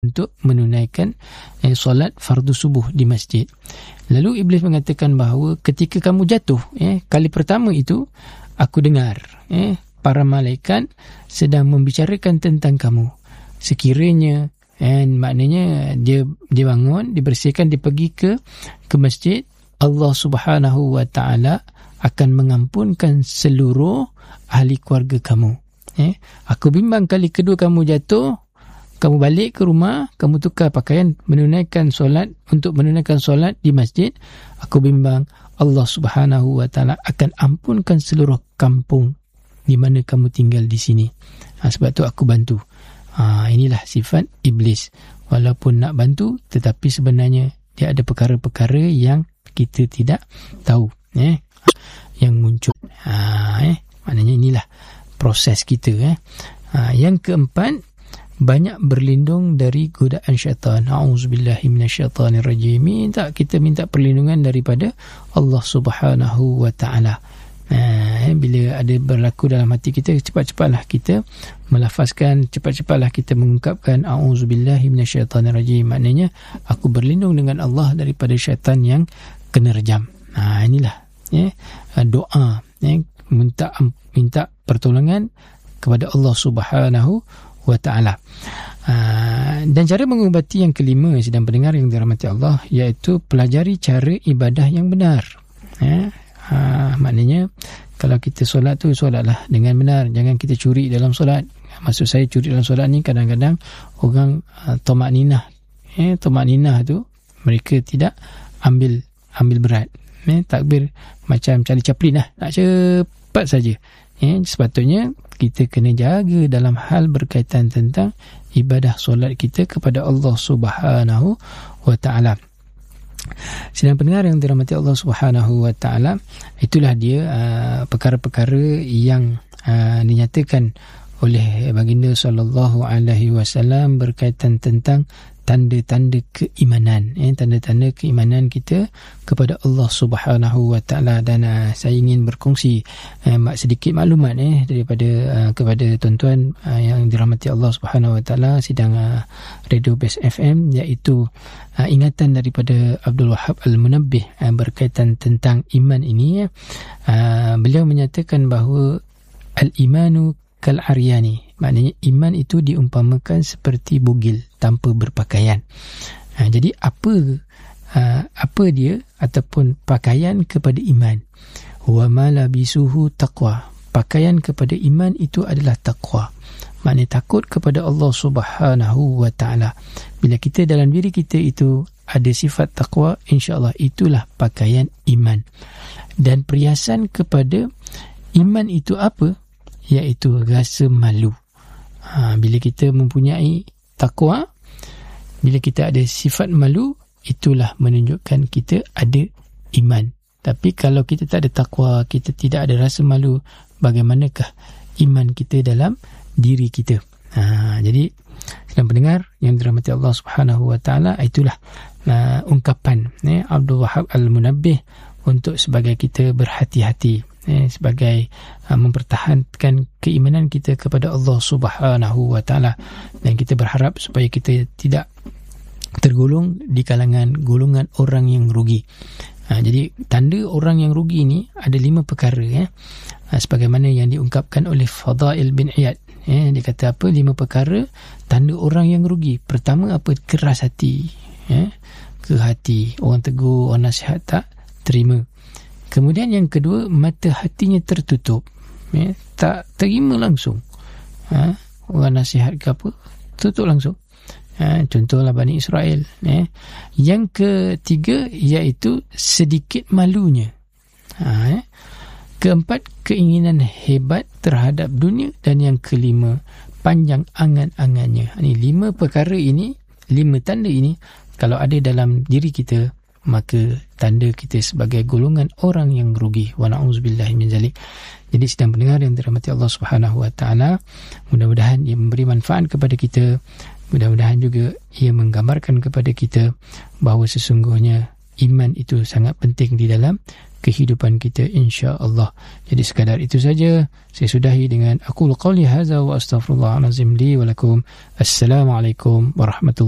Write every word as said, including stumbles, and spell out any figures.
untuk menunaikan eh, solat fardu subuh di masjid. Lalu Iblis mengatakan bahawa ketika kamu jatuh, eh, kali pertama itu, aku dengar eh, para malaikat sedang membicarakan tentang kamu. Sekiranya, eh, maknanya dia dia bangun, dibersihkan, dia pergi ke ke masjid, Allah Subhanahu wa Ta'ala akan mengampunkan seluruh ahli keluarga kamu. Eh, aku bimbang kali kedua kamu jatuh, kamu balik ke rumah, kamu tukar pakaian, menunaikan solat, untuk menunaikan solat di masjid, aku bimbang Allah Subhanahu wa Ta'ala akan ampunkan seluruh kampung di mana kamu tinggal di sini. Ha, sebab tu aku bantu. Ha, inilah sifat Iblis. Walaupun nak bantu, tetapi sebenarnya dia ada perkara-perkara yang kita tidak tahu, eh, yang muncul. Ha, eh, maknanya inilah proses kita. Eh. Ha, yang keempat, banyak berlindung dari godaan syaitan. A'udzubillahi minasyaitanirrajim. Minta kita minta perlindungan daripada Allah Subhanahu wa Ta'ala. Eh, bila ada berlaku dalam hati kita, cepat-cepatlah kita melafazkan, cepat-cepatlah kita mengungkapkan a'udzubillahi minasyaitanirrajim. Maknanya aku berlindung dengan Allah daripada syaitan yang kena rejam. Nah, inilah eh, doa, eh, minta minta pertolongan kepada Allah Subhanahu wa Ta'ala. Uh, dan cara mengubati yang kelima, sedang pendengar yang dirahmati Allah, iaitu pelajari cara ibadah yang benar. Eh? Uh, maknanya kalau kita solat tu, solatlah dengan benar, jangan kita curi dalam solat. Maksud saya curi dalam solat ni, kadang-kadang orang uh, tomak ninah, eh, tomak ninah tu mereka tidak ambil ambil berat, eh, takbir macam Charlie Chaplin lah, nak cepat saja. Eh, sepatutnya kita kena jaga dalam hal berkaitan tentang ibadah solat kita kepada Allah Subhanahu wa Ta'ala. Sedang pendengar yang dirahmati Allah Subhanahu wa Ta'ala, itulah dia uh, perkara-perkara yang uh, dinyatakan oleh baginda sallallahu alaihi wasallam berkaitan tentang tanda-tanda keimanan, eh, tanda-tanda keimanan kita kepada Allah Subhanahu wa Ta'ala. Dan uh, saya ingin berkongsi uh, sedikit maklumat eh, daripada uh, kepada tuan-tuan uh, yang dirahmati Allah Subhanahu wa Ta'ala sidang uh, Radio Best F M, iaitu uh, ingatan daripada Abdul Wahab Al-Munabbih uh, berkaitan tentang iman ini. Uh, beliau menyatakan bahawa al-imanu kal-aryani, maknanya iman itu diumpamakan seperti bugil tanpa berpakaian. Ha, jadi apa uh, apa dia ataupun pakaian kepada iman? Wa ma labisuhu taqwa. Pakaian kepada iman itu adalah taqwa. Maknanya takut kepada Allah Subhanahu wa Ta'ala. Bila kita dalam diri kita itu ada sifat taqwa, insya-Allah itulah pakaian iman. Dan perhiasan kepada iman itu apa? Iaitu rasa malu. Ha, bila kita mempunyai takwa, bila kita ada sifat malu, itulah menunjukkan kita ada iman. Tapi kalau kita tak ada takwa, kita tidak ada rasa malu, bagaimanakah iman kita dalam diri kita? Ha, jadi sedang pendengar yang dirahmati Allah Subhanahu wa Ta'ala, itulah uh, ungkapan eh, Abdul Wahab Al-Munabbih untuk sebagai kita berhati-hati, eh, sebagai uh, mempertahankan keimanan kita kepada Allah Subhanahu wa Ta'ala, dan kita berharap supaya kita tidak tergolong di kalangan golongan orang yang rugi. Uh, jadi tanda orang yang rugi ini ada lima perkara, eh, uh, sebagaimana yang diungkapkan oleh Fadail bin Iyad. Eh, dia kata apa? Lima perkara tanda orang yang rugi. Pertama apa? Keras hati. Eh, ke hati, orang tegur, orang nasihat tak terima. Kemudian yang kedua, mata hatinya tertutup, eh, tak terima langsung. Ha? Orang nasihat ke apa, tutup langsung. Ha? Contohlah Bani Israel. Eh. Yang ketiga iaitu sedikit malunya. Ha? Eh. Keempat, keinginan hebat terhadap dunia. Dan yang kelima, panjang angan-angannya. Ini lima perkara ini, lima tanda ini, kalau ada dalam diri kita, maka tanda kita sebagai golongan orang yang rugi. Wa na'udzubillahi min zalik. Jadi sedang pendengar yang dirahmati Allah Subhanahu wa Ta'ala, mudah-mudahan ia memberi manfaat kepada kita. Mudah-mudahan juga ia menggambarkan kepada kita bahawa sesungguhnya iman itu sangat penting di dalam kehidupan kita, insya-Allah. Jadi sekadar itu saja. Saya sudahi dengan aqulu qawli hadza wa astaghfirullahalazim li wa lakum. Assalamualaikum warahmatullahi